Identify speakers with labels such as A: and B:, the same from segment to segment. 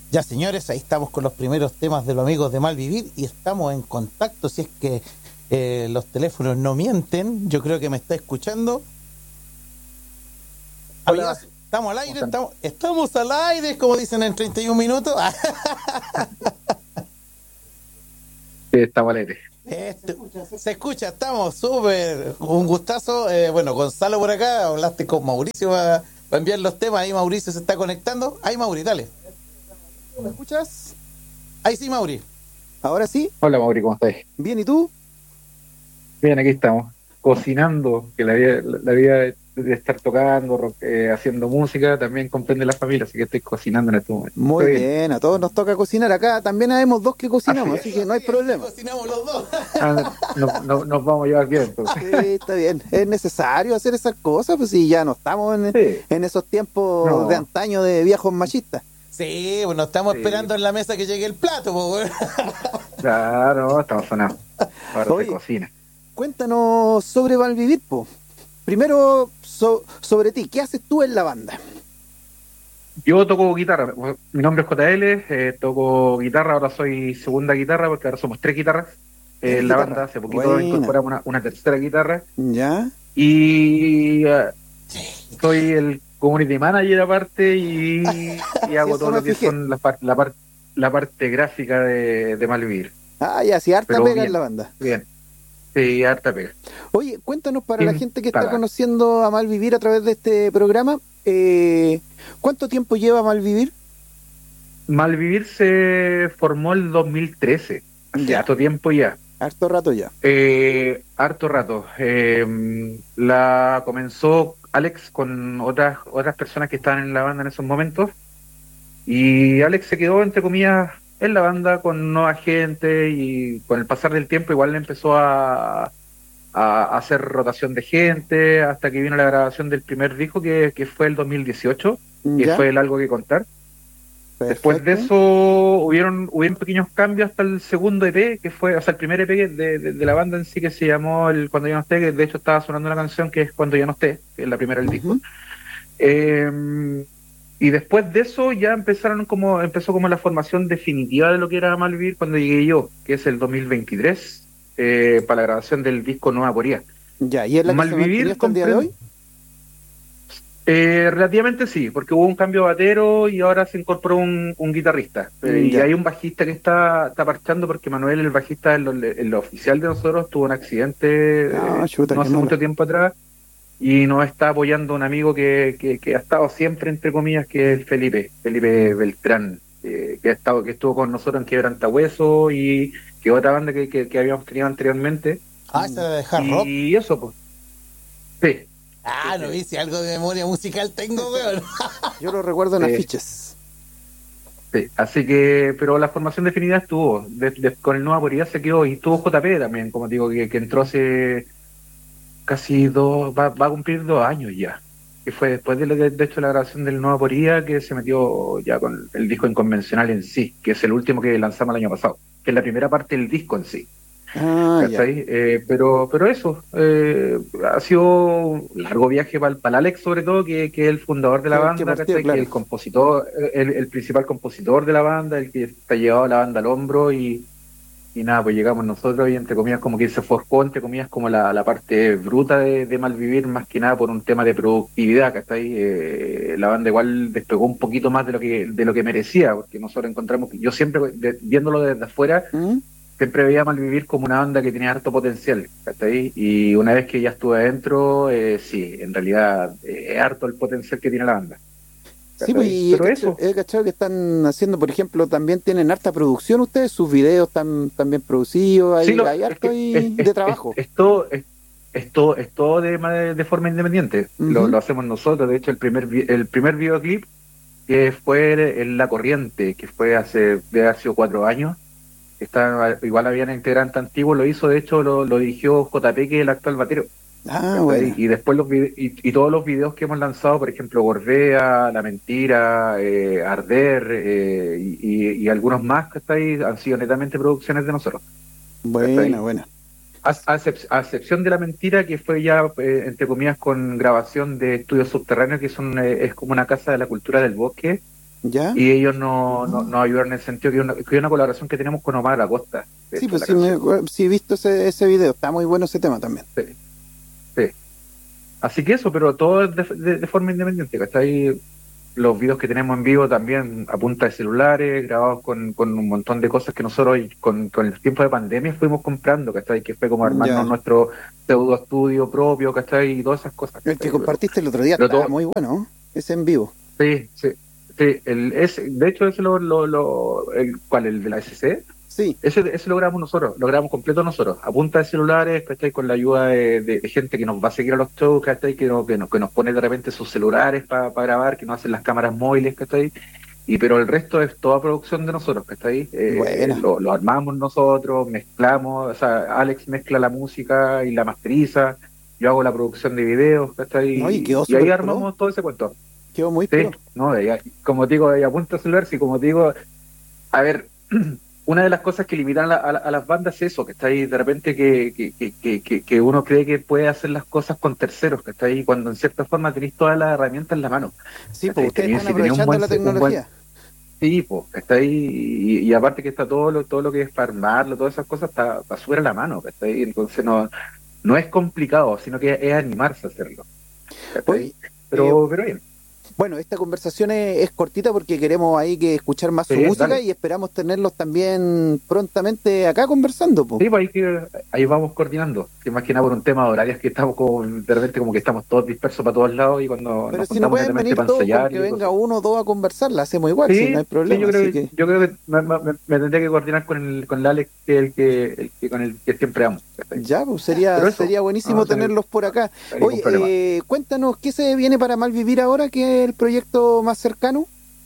A: Ya, señores, ahí estamos con los primeros temas de los amigos de Malvivir y estamos en contacto. Si es que los teléfonos no mienten, yo creo que me está escuchando.
B: Hola,
A: Amigas, estamos al
B: ¿cómo
A: aire,
B: están?
A: estamos al aire, como dicen en 31 minutos.
B: Sí, estamos al aire.
A: Se escucha, estamos súper. Un gustazo. Bueno, Gonzalo por acá, hablaste con Mauricio para enviar los temas. Ahí Mauricio se está conectando. Ahí, Mauri, dale.
C: ¿Me escuchas?
A: Ahí sí, Mauri.
C: ¿Ahora sí?
B: Hola, Mauri, ¿cómo estás?
C: ¿Bien y tú?
B: Bien, aquí estamos, cocinando, que la vida de estar tocando, haciendo música, también comprende la familia, así que estoy cocinando en este momento.
C: Muy
B: Estoy bien.
C: bien, a todos nos toca cocinar acá. También habemos dos que
B: Así
C: cocinamos,
B: es.
C: así que no hay
A: Sí,
C: problema.
A: cocinamos los dos.
B: Nos vamos a llevar bien, entonces.
C: Sí, está bien. Es necesario hacer esas cosas, pues si ya no estamos
B: Sí,
C: en esos tiempos de
B: no,
C: antaño de viejos machistas.
A: Sí, bueno, estamos
B: sí,
A: esperando en la mesa que llegue el plato, po, weón.
B: claro, estamos sonando. Ahora se
C: Oye,
B: cocina.
C: cuéntanos sobre Valvivir, po. Primero, sobre ti, ¿qué haces tú en la banda?
B: Yo toco guitarra, mi nombre es JL, toco guitarra, ahora soy segunda guitarra, porque ahora somos tres guitarras.
C: Tres
B: En la banda
C: guitarras.
B: hace poquito
C: Buena.
B: incorporamos una tercera guitarra.
C: ¿Ya?
B: Y soy el community manager aparte y
C: Sí,
B: hago
C: eso
B: todo
C: me
B: lo que
C: fijé.
B: son la parte gráfica de Malvivir.
C: Ah, ya, sí, harta
B: Pero
C: pega en la
B: bien,
C: banda.
B: bien. Sí, harta pega.
C: Oye, cuéntanos para la
B: Sin
C: gente que está
B: pagar.
C: conociendo a Malvivir a través de este programa, ¿cuánto tiempo lleva Malvivir?
B: Malvivir se formó el 2013, hace
C: Ya,
B: harto tiempo ya.
C: harto rato ya.
B: Harto rato. La comenzó Alex con otras personas que estaban en la banda en esos momentos. Y Alex se quedó, entre comillas, en la banda con nueva gente y con el pasar del tiempo igual le empezó a hacer rotación de gente hasta que vino la grabación del primer disco que fue el 2018, que
C: Ya,
B: fue el Algo que Contar. Después de
C: perfecto.
B: eso hubieron pequeños cambios hasta el segundo EP, que fue, o sea, el primer EP de la banda en sí, que se llamó el Cuando ya no esté, que de hecho estaba sonando una canción que es Cuando ya no esté, que es la primera del disco.
C: Ujú.
B: Eh, y después de eso ya empezó como la formación definitiva de lo que era Malvivir cuando llegué yo, que es el 2023, para la grabación del disco Nueva Poría.
C: Ya, ¿y es la que se mantiene
B: Malvivir
C: hasta el día de hoy?
B: relativamente sí, porque hubo un cambio de batero y ahora se incorporó un guitarrista. Y
C: Ya.
B: hay un bajista que está parchando porque Manuel, el bajista en lo oficial de nosotros, tuvo un accidente
C: Ah, chuta,
B: no
C: qué
B: hace
C: malo.
B: mucho tiempo atrás y nos está apoyando un amigo que ha estado siempre, entre comillas, que es Felipe Beltrán, que estuvo con nosotros en Quebrantahueso y que otra banda que habíamos tenido anteriormente.
A: Ah, esa era de hard rock.
B: Y eso, pues, sí, sí,
A: Ah, no
B: sí,
A: vi si algo de memoria musical tengo, weón.
C: Yo lo recuerdo en
B: sí,
C: afiches.
B: sí. Así que, pero la formación definida estuvo, con el Nueva Poría se quedó y estuvo JP también, como te digo, que entró hace casi va a cumplir 2 años ya, que fue después de hecho la grabación del Nueva Poría que se metió ya con el disco Inconvencional en sí, que es el último que lanzamos el año pasado, que es la primera parte del disco en sí,
C: Ah, ya.
B: ¿cachai? Pero eso, ha sido un largo viaje para el Alex sobre todo, que es el fundador de la
C: Que el que
B: banda,
C: partió,
B: ¿cachai? Que es
C: claro.
B: el compositor, el principal compositor de la banda, el que está llevado la banda al hombro y nada, pues llegamos nosotros y entre comillas como que se forjó, entre comillas, como la parte bruta de Malvivir, más que nada por un tema de productividad, ¿cachai? La banda igual despegó un poquito más de lo que merecía, porque nosotros encontramos, yo siempre, viéndolo desde afuera,
C: ¿Mm?
B: siempre veía a Malvivir como una banda que tenía harto potencial, ¿cachai? Y una vez que ya estuve adentro, sí, en realidad es harto el potencial que tiene la banda,
C: Sí, pues,
B: ¿cachai?
C: y
B: Pero eso,
C: he cachado que están haciendo, por ejemplo, también tienen harta producción ustedes, sus videos están bien producidos,
B: sí,
C: hay
B: es
C: harto
B: que
C: ahí de trabajo.
B: es todo de forma independiente. Lo,
C: Ujú.
B: lo hacemos nosotros. De hecho, el primer videoclip que fue en La Corriente, que fue debe haber sido 4 años. Igual habían integrante antiguo, lo hizo, de hecho, lo dirigió JP, que es el actual batero.
C: Ah,
B: ¿Cachai?
C: buena.
B: Y después y todos los videos que hemos lanzado, por ejemplo, Gordea, La Mentira, Arder, y algunos más, ¿cachai? Han sido netamente producciones de nosotros.
C: Buena,
B: ¿Cachai?
C: buena.
B: A excepción de La Mentira, que fue ya, entre comillas, con grabación de estudios subterráneos, que es como una casa de la cultura del bosque,
C: ¿Ya?
B: y ellos nos ayudaron en el sentido que hay una colaboración que tenemos con Omar Acosta. De
C: Sí,
B: hecho,
C: pues
B: la
C: sí,
B: canción.
C: sí he visto ese video, está muy bueno ese tema también.
B: Sí, sí. Así que eso, pero todo es de forma independiente, ¿cachai? Los videos que tenemos en vivo también a punta de celulares, grabados con un montón de cosas que nosotros con el tiempo de pandemia fuimos comprando, ¿cachai? Que fue como armarnos
C: Ya.
B: nuestro pseudo estudio propio, ¿cachai? Y todas esas cosas,
C: El que
B: ¿cachai?
C: compartiste el otro día
B: Pero
C: está
B: todo,
C: muy bueno, ¿eh? Ese en vivo.
B: sí, sí, sí, de hecho ese ¿cuál? El de la SC.
C: Sí,
B: Ese lo grabamos nosotros, lo grabamos completo nosotros, a punta de celulares, ¿cachai? Con la ayuda de gente que nos va a seguir a los shows, ¿cachai? Que nos pone de repente sus celulares para grabar, que nos hacen las cámaras móviles, ¿cachai? Pero el resto es toda producción de nosotros, ¿cachai?
C: buena.
B: Lo armamos nosotros, mezclamos, o sea, Alex mezcla la música y la masteriza, yo hago la producción de videos, ¿cachai?
C: No, y quedó
B: Y ahí
C: súper pro,
B: armamos todo ese cuento.
C: quedó muy
B: Sí,
C: pro.
B: no, como te digo, a punta de celular, sí, como te digo, a ver, una de las cosas que limitan a las bandas es eso, que está ahí de repente que uno cree que puede hacer las cosas con terceros, que está ahí cuando en cierta forma tenéis todas las herramientas en la mano.
C: Sí, pues
B: ¿Cachai?
C: ustedes están
B: Si tenéis
C: aprovechando la
B: un buen
C: tecnología.
B: tipo, que está ahí, y aparte que está todo lo que es para armarlo, todas esas cosas está súper a la mano, que está ahí, entonces no es complicado, sino que es animarse a hacerlo.
C: Oye,
B: ¿Cachai?
C: eh,
B: Pero bien,
C: bueno, esta conversación es cortita porque queremos ahí que escuchar más su
B: sí,
C: música
B: dale.
C: y esperamos tenerlos también prontamente acá conversando, pues.
B: Sí, pues ahí vamos coordinando. Que más que nada por un tema de horarios que estamos como, de repente como que estamos todos dispersos para todos lados y cuando
C: Pero
B: nos
C: si no
B: juntamos
C: pueden
B: netamente
C: venir
B: para
C: todos con
B: ensayar
C: que
B: y
C: venga
B: cosas.
C: uno o dos a conversar, la hacemos igual, sí, no
B: Sí,
C: hay
B: sí,
C: problema, así que
B: yo creo que me tendría que coordinar con el Alex, que es con el que siempre amo. ¿Cachai?
C: ya, pues sería,
B: Pero eso,
C: sería
B: no,
C: buenísimo tenerlos por acá.
B: no hay ningún
C: Oye,
B: problema.
C: cuéntanos, ¿qué se viene para Malvivir ahora, que es el proyecto más cercano?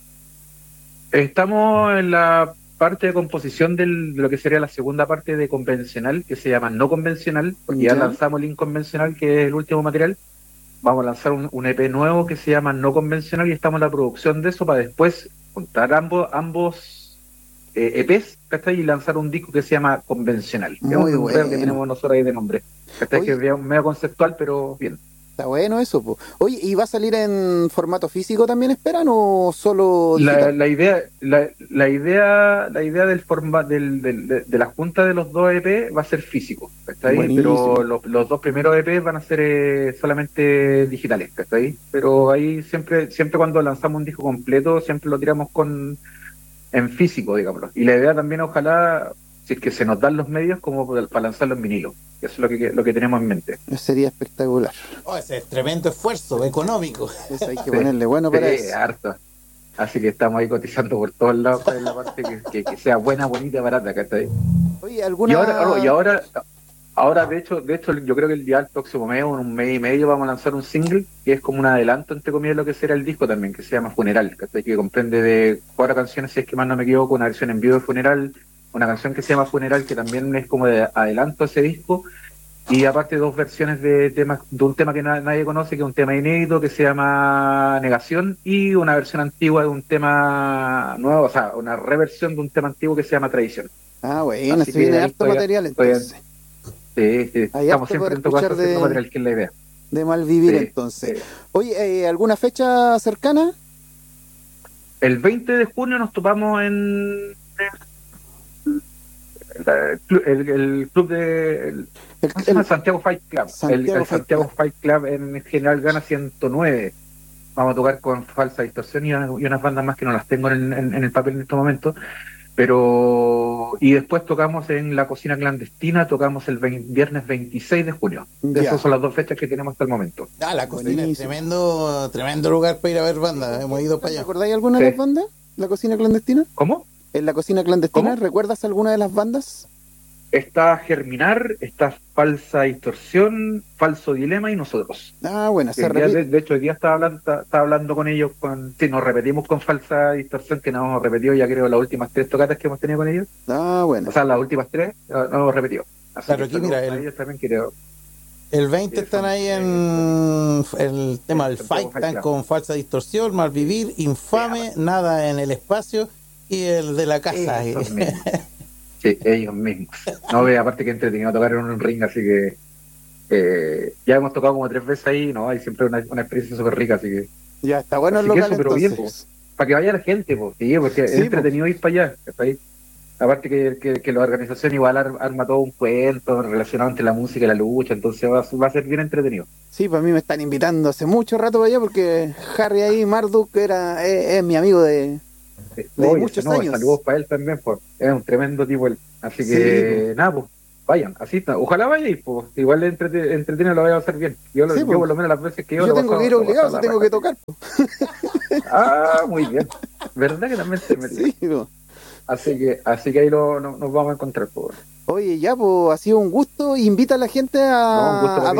B: Estamos en la parte de composición de lo que sería la segunda parte de convencional, que se llama no convencional, porque ya
C: Ya,
B: lanzamos el inconvencional, que es el último material. Vamos a lanzar un EP nuevo que se llama No Convencional y estamos en la producción de eso para después juntar ambos EPs, ¿cachai? Y lanzar un disco que se llama Convencional. Es
C: muy
B: un enredo que
C: bueno.
B: tenemos nosotros ahí de nombre. ¿Cachai? Que es
C: Oye,
B: medio conceptual, pero bien.
C: está bueno eso, pues. Oye, ¿y va a salir en formato físico también, esperan, o solo
B: La,
C: digital?
B: la idea, la idea del forma de la junta de los dos EP va a ser físico, ¿cachai? Pero
C: Buenísimo.
B: los dos primeros EP van a ser solamente digitales, ¿cachai? Pero ahí siempre cuando lanzamos un disco completo, siempre lo tiramos en físico, digámoslo. Y la idea también, ojalá, si es que se nos dan los medios, como para lanzarlo en vinilo. Eso es lo que tenemos en mente.
C: Sería espectacular.
A: Oh, ese es tremendo esfuerzo económico.
C: Eso hay que
B: Sí,
C: ponerle bueno para
B: sí,
C: eso.
B: harto. Así que estamos ahí cotizando por todos lados para la parte que sea buena, bonita, barata, ¿cachai?
C: Oye,
B: Y ahora, oh, y
C: ¿alguna...?
B: ahora, ahora de hecho, yo creo que el día del próximo mes, en un mes y medio, vamos a lanzar un single que es como un adelanto, entre comillas, de lo que será el disco también, que se llama Funeral, ¿cachai? Que comprende de 4 canciones, si es que más no me equivoco, una versión en vivo de Funeral, una canción que se llama Funeral, que también es como de adelanto a ese disco, y aparte 2 versiones de un tema que nadie conoce, que es un tema inédito, que se llama Negación, y una versión antigua de un tema nuevo, o sea, una reversión de un tema antiguo que se llama Tradición.
C: Ah, bueno,
B: Así
C: se
B: que
C: viene
B: ahí
C: harto material entonces.
B: sí,
C: Hay
B: estamos
C: harto para
B: siempre en todo caso
C: escuchar
B: haciendo material, que es la idea.
C: de Malvivir
B: Sí,
C: entonces.
B: sí.
C: Oye, ¿alguna fecha cercana?
B: El 20 de junio nos topamos en el club
C: El,
B: ¿cómo se llama?
C: el
B: Santiago Fight Club.
C: Santiago
B: El
C: Fight
B: Santiago
C: Club.
B: Fight Club en General Gana 109. Vamos a tocar con Falsa Distorsión y unas bandas más que no las tengo en el papel en estos momentos. Y después tocamos en la Cocina Clandestina, tocamos el viernes 26 de junio.
C: Ya,
B: Esas son las 2 fechas que tenemos hasta el momento.
A: Ah, la cocina es
C: buenísimo.
A: tremendo lugar para ir a ver bandas. Hemos ido para allá.
C: ¿Recordáis alguna de
B: Sí.
C: las bandas? ¿La cocina clandestina?
B: ¿Cómo?
C: ¿En la cocina clandestina?
B: ¿Cómo?
C: ¿Recuerdas alguna de las bandas?
B: Está Germinar, está Falsa Distorsión, Falso Dilema y nosotros.
C: Ah, bueno,
B: Que
C: se
B: el día
C: repite.
B: de hecho, hoy día estaba hablando con ellos. Sí, nos repetimos con Falsa Distorsión, que nos hemos repetido ya creo las últimas 3 tocatas que hemos tenido con ellos.
C: Ah, bueno.
B: O sea, las últimas 3 nos hemos repetido. Así
A: Claro,
B: que
A: aquí mira,
B: saludos a ellos también, creo.
A: el 20
B: Que
A: están
B: son,
A: ahí en el tema del
B: Santiago
A: fight,
B: Fight
A: están
B: Club.
A: con Falsa Distorsión, Malvivir, Infame, Nada en el Espacio y el de la casa.
B: Esos mismos. Sí, ellos mismos. No, aparte que entretenido tocar en un ring, así que ya hemos tocado como 3 veces ahí, ¿no? Y siempre una experiencia súper rica, así que
C: Ya, está bueno el
B: Así que
C: local
B: eso, pero bien,
C: entonces.
B: para que vaya la gente, pues, sí, porque es
C: Sí,
B: entretenido ir para allá, ¿cachai? Aparte que la organización igual arma todo un cuento relacionado entre la música y la lucha, entonces va a ser bien entretenido.
C: Sí, pues a mí me están invitando hace mucho rato para allá porque Harry ahí, Marduk, es mi amigo de
B: Oye,
C: muchos
B: no,
C: años.
B: saludos para él también, pues, es un tremendo tipo él. Así
C: Sí,
B: que, nada, pues, vayan, así está. Ojalá vayan, pues, igual entretenido lo vaya a hacer bien.
C: sí,
B: Yo
C: pues.
B: por lo menos las veces que yo
C: Yo
B: lo
C: tengo que ir
B: lo paso
C: obligado,
B: a
C: si
B: la
C: tengo
B: raja,
C: que
B: sí.
C: tocar.
B: Ah, muy bien. ¿Verdad que también te metí?
C: Sí, pues.
B: Así que ahí nos vamos a encontrar, pues.
C: Oye, ya, pues ha sido un gusto. Invita a la gente
B: No, un gusto
C: a
B: para mí.